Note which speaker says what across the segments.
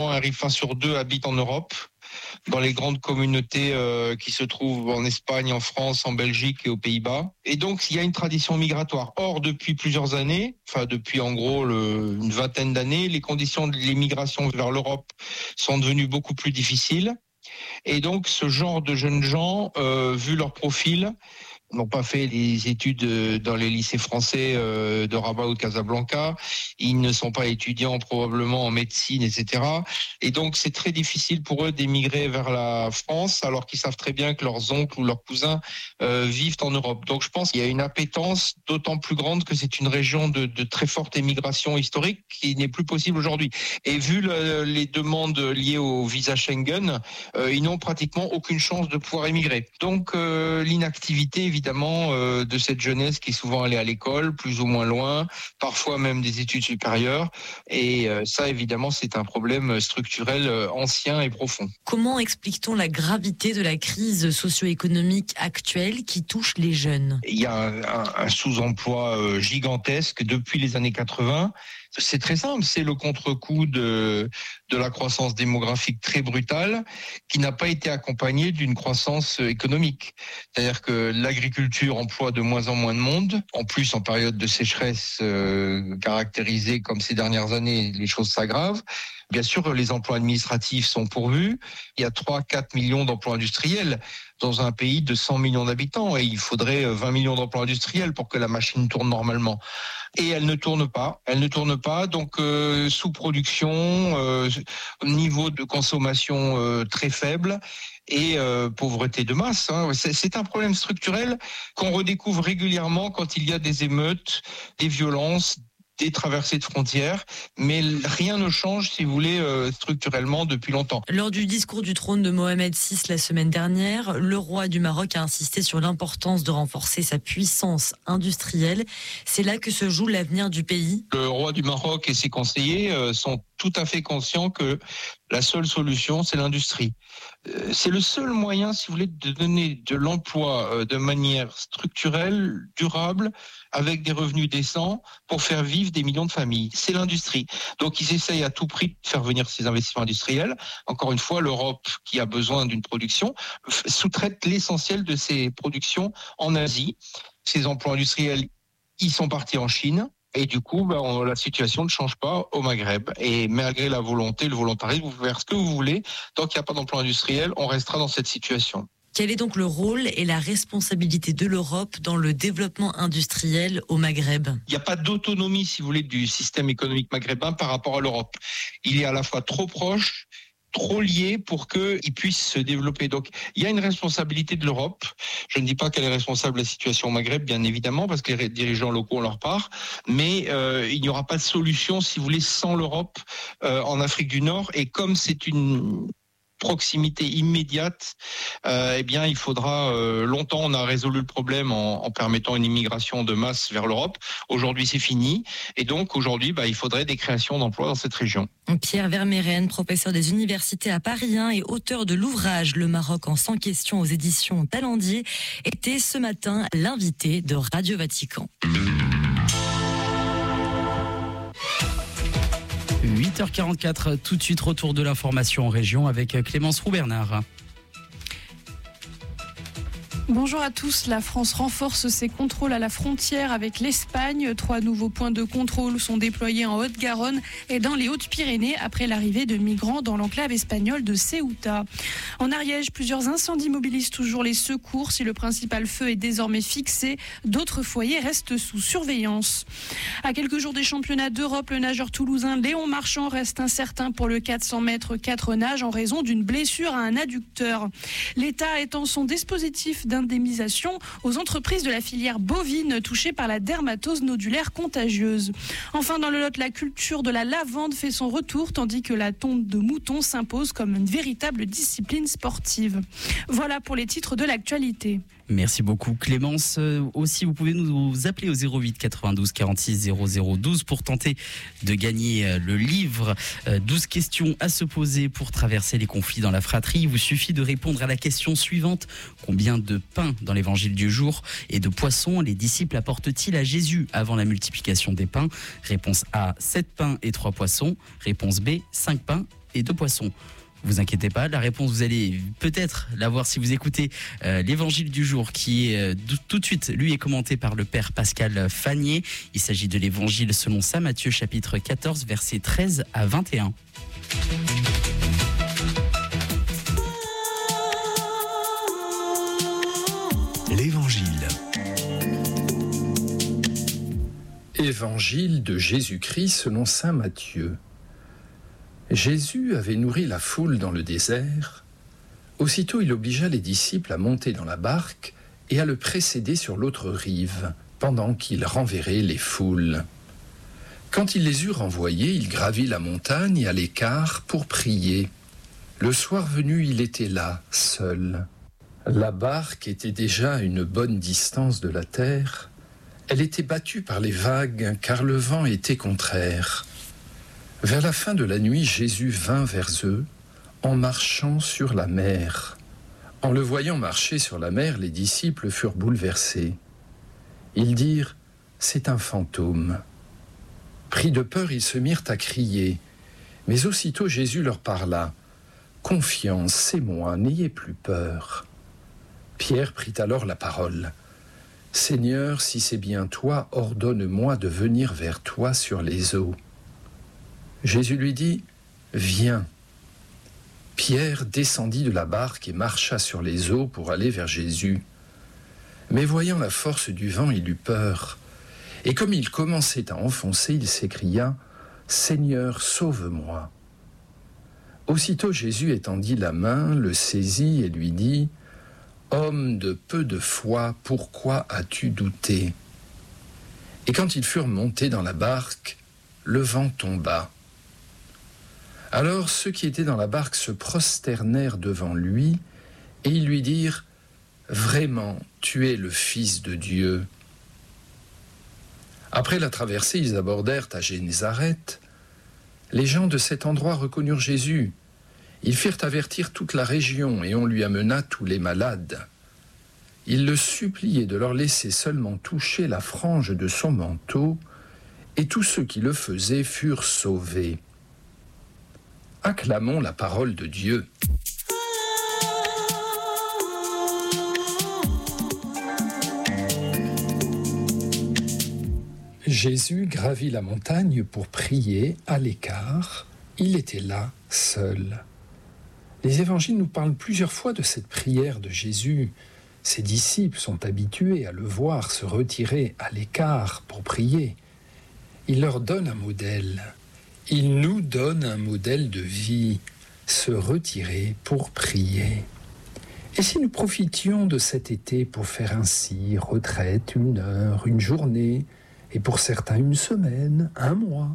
Speaker 1: Un RIFA sur 2 habite en Europe, dans les grandes communautés qui se trouvent en Espagne, en France, en Belgique et aux Pays-Bas. Et donc, il y a une tradition migratoire. Or, depuis plusieurs années, depuis en gros une vingtaine d'années, les conditions de l'immigration vers l'Europe sont devenues beaucoup plus difficiles. Et donc, ce genre de jeunes gens, vu leur profil, n'ont pas fait des études dans les lycées français de Rabat ou de Casablanca. Ils ne sont pas étudiants probablement en médecine, etc. Et donc, c'est très difficile pour eux d'émigrer vers la France, alors qu'ils savent très bien que leurs oncles ou leurs cousins vivent en Europe. Donc, je pense qu'il y a une appétence d'autant plus grande que c'est une région de très forte émigration historique qui n'est plus possible aujourd'hui. Et vu les demandes liées au visa Schengen, ils n'ont pratiquement aucune chance de pouvoir émigrer. Donc, l'inactivité, évidemment, de cette jeunesse qui est souvent allée à l'école, plus ou moins loin, parfois même des études supérieures. Et ça, évidemment, c'est un problème structurel ancien et profond.
Speaker 2: Comment explique-t-on la gravité de la crise socio-économique actuelle qui touche les jeunes ?
Speaker 1: Il y a un sous-emploi gigantesque depuis les années 80. C'est très simple, c'est le contre-coup de la croissance démographique très brutale qui n'a pas été accompagnée d'une croissance économique. C'est-à-dire que l'agriculture emploie de moins en moins de monde. En plus, en période de sécheresse caractérisée comme ces dernières années, les choses s'aggravent. Bien sûr, les emplois administratifs sont pourvus. Il y a 3-4 millions d'emplois industriels dans un pays de 100 millions d'habitants et il faudrait 20 millions d'emplois industriels pour que la machine tourne normalement. Et elle ne tourne pas. Donc sous-production, niveau de consommation très faible et pauvreté de masse. C'est un problème structurel qu'on redécouvre régulièrement quand il y a des émeutes, des violences, des traversées de frontières, mais rien ne change, si vous voulez, structurellement depuis longtemps.
Speaker 2: Lors du discours du trône de Mohamed VI la semaine dernière, le roi du Maroc a insisté sur l'importance de renforcer sa puissance industrielle. C'est là que se joue l'avenir du pays.
Speaker 1: Le roi du Maroc et ses conseillers sont tout à fait conscients que la seule solution, c'est l'industrie. C'est le seul moyen, si vous voulez, de donner de l'emploi de manière structurelle, durable, avec des revenus décents pour faire vivre des millions de familles. C'est l'industrie. Donc, ils essayent à tout prix de faire venir ces investissements industriels. Encore une fois, l'Europe, qui a besoin d'une production, sous-traite l'essentiel de ses productions en Asie. Ces emplois industriels, ils sont partis en Chine. Et du coup, la situation ne change pas au Maghreb. Et malgré la volonté, le volontarisme, vous pouvez faire ce que vous voulez. Tant qu'il n'y a pas d'emploi industriel, on restera dans cette situation.
Speaker 2: Quel est donc le rôle et la responsabilité de l'Europe dans le développement industriel au Maghreb ?
Speaker 1: Il n'y a pas d'autonomie, si vous voulez, du système économique maghrébin par rapport à l'Europe. Il est à la fois trop proche, trop liés pour qu'ils puissent se développer. Donc, il y a une responsabilité de l'Europe. Je ne dis pas qu'elle est responsable de la situation au Maghreb, bien évidemment, parce que les dirigeants locaux ont leur part, mais il n'y aura pas de solution, si vous voulez, sans l'Europe en Afrique du Nord. Et comme c'est une proximité immédiate, il faudra longtemps. On a résolu le problème en permettant une immigration de masse vers l'Europe. Aujourd'hui, c'est fini. Et donc, aujourd'hui, il faudrait des créations d'emplois dans cette région.
Speaker 2: Pierre Vermeyren, professeur des universités à Paris 1 et auteur de l'ouvrage Le Maroc en 100 questions aux éditions Talendier, était ce matin l'invité de Radio Vatican.
Speaker 3: 8h44, tout de suite retour de l'information en région avec Clémence Roux-Bernard.
Speaker 4: Bonjour à tous. La France renforce ses contrôles à la frontière avec l'Espagne. 3 nouveaux points de contrôle sont déployés en Haute-Garonne et dans les Hautes-Pyrénées après l'arrivée de migrants dans l'enclave espagnole de Ceuta. En Ariège, plusieurs incendies mobilisent toujours les secours. Si le principal feu est désormais fixé, d'autres foyers restent sous surveillance. À quelques jours des championnats d'Europe, le nageur toulousain Léon Marchand reste incertain pour le 400 mètres 4 nages en raison d'une blessure à un adducteur. L'État étend son dispositif d'indemnisation aux entreprises de la filière bovine touchées par la dermatose nodulaire contagieuse. Enfin, dans le Lot, la culture de la lavande fait son retour, tandis que la tonte de mouton s'impose comme une véritable discipline sportive. Voilà pour les titres de l'actualité.
Speaker 3: Merci beaucoup Clémence. Aussi, vous pouvez nous appeler au 08 92 46 00 12 pour tenter de gagner le livre 12 questions à se poser pour traverser les conflits dans la fratrie. Il vous suffit de répondre à la question suivante. Combien de pains dans l'évangile du jour et de poissons les disciples apportent-ils à Jésus avant la multiplication des pains ? Réponse A, 7 pains et 3 poissons. Réponse B, 5 pains et de poisson. Vous inquiétez pas, la réponse vous allez peut-être l'avoir si vous écoutez l'évangile du jour qui est tout de suite, lui, est commenté par le père Pascal Fagnier. Il s'agit de l'évangile selon saint Matthieu chapitre 14 versets 13 à 21.
Speaker 5: L'Évangile. Évangile de Jésus-Christ selon saint Matthieu. Jésus avait nourri la foule dans le désert. Aussitôt, il obligea les disciples à monter dans la barque et à le précéder sur l'autre rive, pendant qu'il renverrait les foules. Quand il les eut renvoyés, il gravit la montagne à l'écart pour prier. Le soir venu, il était là, seul. La barque était déjà à une bonne distance de la terre. Elle était battue par les vagues, car le vent était contraire. Vers la fin de la nuit, Jésus vint vers eux, en marchant sur la mer. En le voyant marcher sur la mer, les disciples furent bouleversés. Ils dirent « C'est un fantôme ». Pris de peur, ils se mirent à crier. Mais aussitôt Jésus leur parla. « Confiance, c'est moi, n'ayez plus peur ». Pierre prit alors la parole. « Seigneur, si c'est bien toi, ordonne-moi de venir vers toi sur les eaux. » Jésus lui dit « Viens ». Pierre descendit de la barque et marcha sur les eaux pour aller vers Jésus. Mais voyant la force du vent, il eut peur. Et comme il commençait à enfoncer, il s'écria « Seigneur, sauve-moi ». Aussitôt Jésus étendit la main, le saisit et lui dit « Homme de peu de foi, pourquoi as-tu douté ?» Et quand ils furent montés dans la barque, le vent tomba. Alors ceux qui étaient dans la barque se prosternèrent devant lui et ils lui dirent « Vraiment, tu es le Fils de Dieu ». Après la traversée, ils abordèrent à Génézareth. Les gens de cet endroit reconnurent Jésus. Ils firent avertir toute la région et on lui amena tous les malades. Ils le suppliaient de leur laisser seulement toucher la frange de son manteau et tous ceux qui le faisaient furent sauvés. Acclamons la parole de Dieu. Jésus gravit la montagne pour prier à l'écart. Il était là, seul. Les évangiles nous parlent plusieurs fois de cette prière de Jésus. Ses disciples sont habitués à le voir se retirer à l'écart pour prier. Il leur donne un modèle. Il nous donne un modèle de vie, se retirer pour prier. Et si nous profitions de cet été pour faire ainsi, retraite, 1 heure, 1 journée, et pour certains 1 semaine, 1 mois.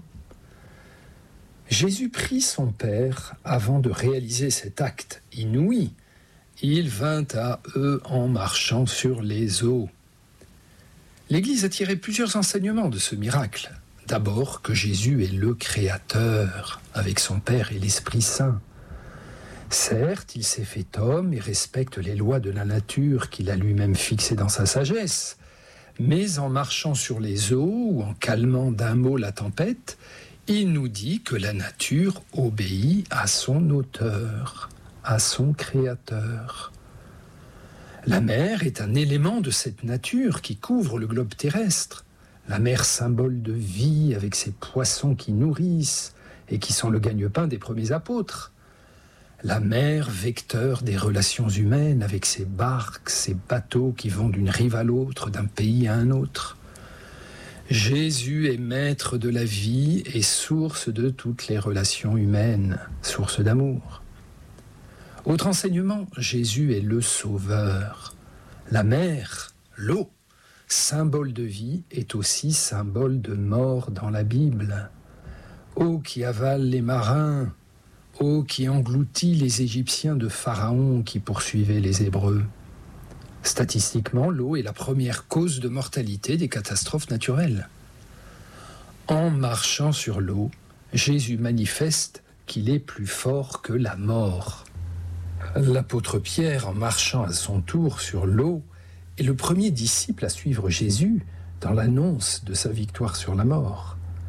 Speaker 5: Jésus prie son Père avant de réaliser cet acte inouï. Il vint à eux en marchant sur les eaux. L'Église a tiré plusieurs enseignements de ce miracle. D'abord que Jésus est le Créateur, avec son Père et l'Esprit Saint. Certes, il s'est fait homme et respecte les lois de la nature qu'il a lui-même fixées dans sa sagesse. Mais en marchant sur les eaux ou en calmant d'un mot la tempête, il nous dit que la nature obéit à son auteur, à son créateur. La mer est un élément de cette nature qui couvre le globe terrestre. La mer symbole de vie avec ses poissons qui nourrissent et qui sont le gagne-pain des premiers apôtres. La mer, vecteur des relations humaines avec ses barques, ses bateaux qui vont d'une rive à l'autre, d'un pays à un autre. Jésus est maître de la vie et source de toutes les relations humaines, source d'amour. Autre enseignement, Jésus est le sauveur. La mer, l'eau, symbole de vie, est aussi symbole de mort dans la Bible. Eau qui avale les marins, eau qui engloutit les Égyptiens de Pharaon qui poursuivaient les Hébreux. Statistiquement, l'eau est la première cause de mortalité des catastrophes naturelles. En marchant sur l'eau, Jésus manifeste qu'il est plus fort que la mort. L'apôtre Pierre, en marchant à son tour sur l'eau, est le premier disciple à suivre Jésus dans l'annonce de sa victoire sur la mort.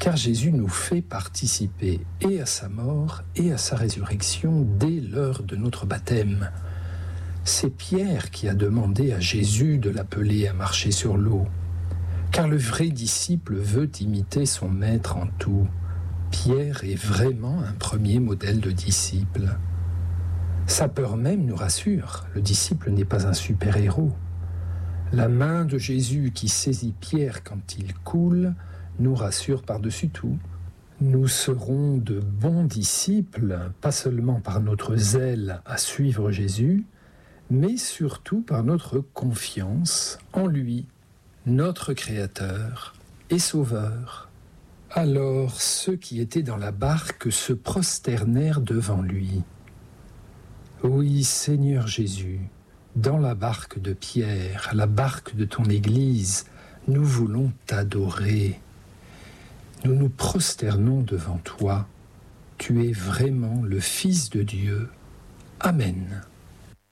Speaker 5: car Jésus nous fait participer et à sa mort et à sa résurrection dès l'heure de notre baptême. C'est Pierre qui a demandé à Jésus de l'appeler à marcher sur l'eau, car le vrai disciple veut imiter son maître en tout. Pierre est vraiment un premier modèle de disciple. Sa peur même nous rassure, le disciple n'est pas un super-héros. La main de Jésus qui saisit Pierre quand il coule nous rassure par-dessus tout. Nous serons de bons disciples, pas seulement par notre zèle à suivre Jésus, mais surtout par notre confiance en lui, notre Créateur et Sauveur. Alors ceux qui étaient dans la barque se prosternèrent devant lui. Oui, Seigneur Jésus, dans la barque de Pierre, la barque de ton Église, nous voulons t'adorer. Nous nous prosternons devant toi. Tu es vraiment le Fils de Dieu. Amen.